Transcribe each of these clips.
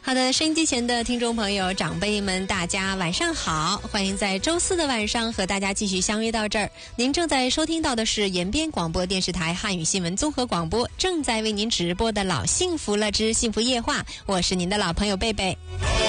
好的，收音机前的听众朋友、长辈们，大家晚上好！欢迎在周四的晚上和大家继续相约到这儿。您正在收听到的是延边广播电视台汉语新闻综合广播，正在为您直播的老幸福了之幸福夜话，我是您的老朋友贝贝。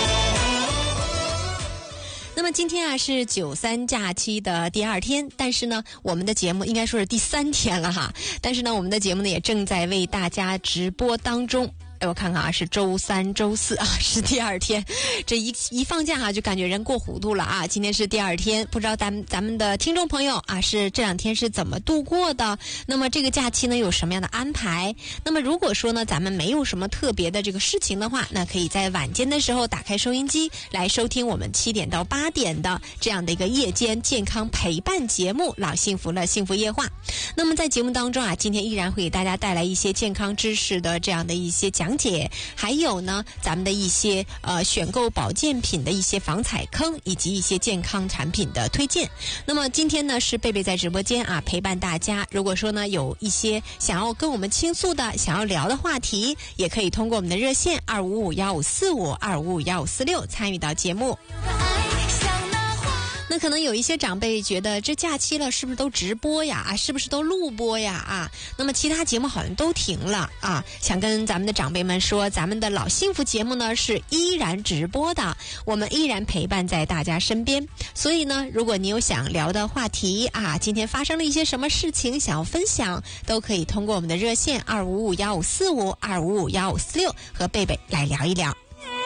那么今天是93假期的第2天，但是呢，我们的节目应该说是第3天了哈。但是呢，我们的节目呢也正在为大家直播当中。我看看是周3、周4是第2天，这一放假就感觉人过糊涂了今天是第2天，不知道咱们的听众朋友是这2天是怎么度过的？那么这个假期呢有什么样的安排？那么如果说呢咱们没有什么特别的这个事情的话，那可以在晚间的时候打开收音机来收听我们7点到8点的这样的一个夜间健康陪伴节目《老幸福了幸福夜话》。那么在节目当中今天依然会给大家带来一些健康知识的这样的一些讲解，还有呢咱们的一些选购保健品的一些防踩坑，以及一些健康产品的推荐。那么今天呢是贝贝在直播间陪伴大家，如果说呢有一些想要跟我们倾诉的、想要聊的话题，也可以通过我们的热线2551545 2551546参与到节目。那可能有一些长辈觉得这假期了是不是都直播呀？是不是都录播呀？那么其他节目好像都停了想跟咱们的长辈们说，咱们的老幸福节目呢是依然直播的，我们依然陪伴在大家身边。所以呢，如果你有想聊的话题今天发生了一些什么事情想要分享，都可以通过我们的热线2551545 2551546和贝贝来聊一聊。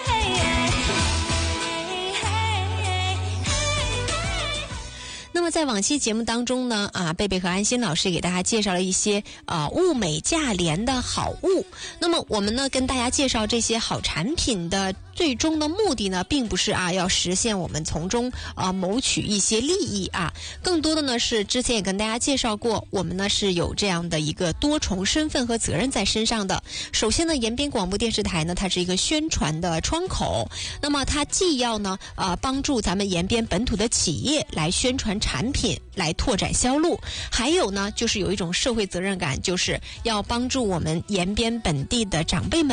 那么在往期节目当中呢贝贝和安心老师给大家介绍了一些物美价廉的好物。那么我们呢跟大家介绍这些好产品的最终的目的呢，并不是要实现我们从中谋取一些利益更多的呢是之前也跟大家介绍过，我们呢是有这样的一个多重身份和责任在身上的。首先呢，延边广播电视台呢，它是一个宣传的窗口，那么它既要呢帮助咱们延边本土的企业来宣传产品，来拓展销路，还有呢就是有一种社会责任感，就是要帮助我们延边本地的长辈们